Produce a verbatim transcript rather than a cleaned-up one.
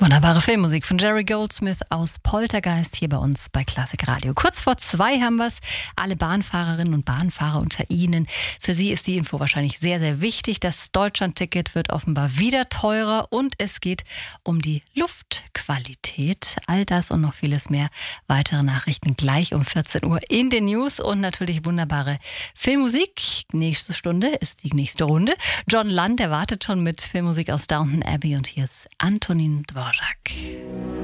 Wunderbare Filmmusik von Jerry Goldsmith aus Poltergeist hier bei uns bei Klassik Radio. Kurz vor zwei haben wir es. Alle Bahnfahrerinnen und Bahnfahrer unter Ihnen. Für Sie ist die Info wahrscheinlich sehr, sehr wichtig. Das Deutschlandticket wird offenbar wieder teurer und es geht um die Luftqualität. All das und noch vieles mehr. Weitere Nachrichten gleich um vierzehn Uhr in den News und natürlich wunderbare Filmmusik. Nächste Stunde ist die nächste Runde. John Land, der wartet schon mit Filmmusik aus Downton Abbey und hier ist Antonin Dvorak.